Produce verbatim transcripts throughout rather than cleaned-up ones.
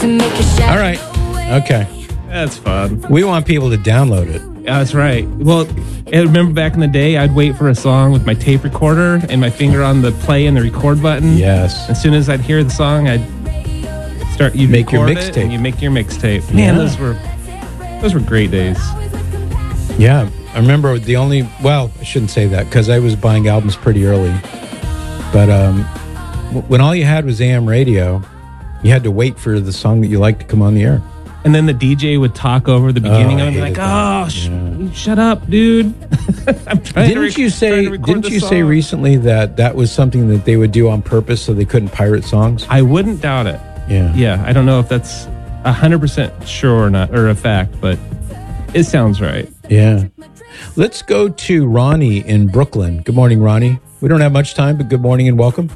All right. Okay. That's fun. We want people to download it. Yeah, that's right. Well, I remember back in the day, I'd wait for a song with my tape recorder and my finger on the play and the record button. Yes. As soon as I'd hear the song, I'd start. You'd make your mixtape. mixtape. You make your mixtape. Man, Yeah. those were those were great days. Yeah. I remember the only, well, I shouldn't say that because I was buying albums pretty early. But um, w- when all you had was A M radio, you had to wait for the song that you liked to come on the air. And then the D J would talk over the beginning Oh, of it, I like, hated that. "Oh, sh- Yeah. shut up, dude!" I'm trying to Didn't rec- you trying say? to record Didn't the you say song. recently that that was something that they would do on purpose so they couldn't pirate songs? I wouldn't doubt it. Yeah. Yeah, I don't know if that's a hundred percent sure or not, or a fact, but it sounds right. Yeah. Let's go to Ronnie in Brooklyn. Good morning, Ronnie. We don't have much time, but good morning and welcome.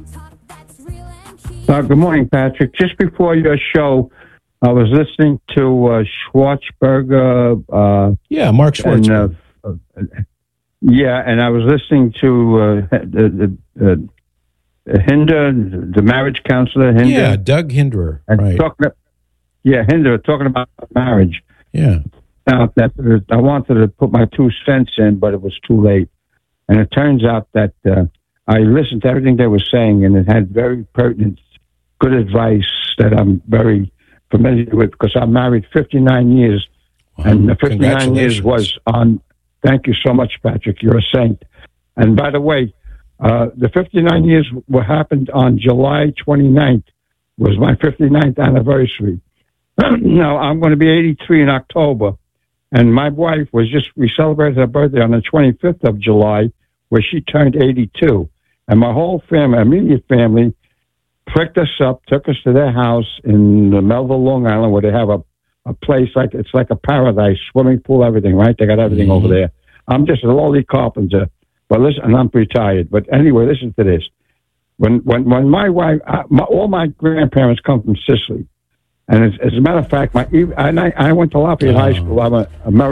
Uh, good morning, Patrick. Just before your show, I was listening to uh, Schwarzberger. Uh, Yeah, Mark and, Schwartzberg. uh, uh, yeah, and I was listening to uh, the, the, uh, Hinder, the marriage counselor, Hinder. yeah, Doug Hinderer. and Right. talking, yeah, Hinder, talking about marriage. Yeah. Now, that I wanted to put my two cents in, but it was too late. And it turns out that uh, I listened to everything they were saying, and it had very pertinent, good advice that I'm very familiar with because I'm married fifty-nine years, and the fifty-nine years was on. Thank you so much, Patrick. You're a saint. And by the way, uh, the fifty-nine years what happened on July twenty-ninth was my fifty-ninth anniversary. Now I'm going to be eighty-three in October. And my wife was just, we celebrated her birthday on the twenty-fifth of July, where she turned eighty-two. And my whole family, immediate family, picked us up, took us to their house in Melville, Long Island, where they have a, a place like, it's like a paradise, swimming pool, everything, right? They got everything mm-hmm. over there. I'm just a lowly carpenter, but listen, and I'm retired. But anyway, listen to this. When when, when my wife, uh, my, all my grandparents come from Sicily. And as, as a matter of fact, my I, I went to Lafayette oh. High School. I'm a American.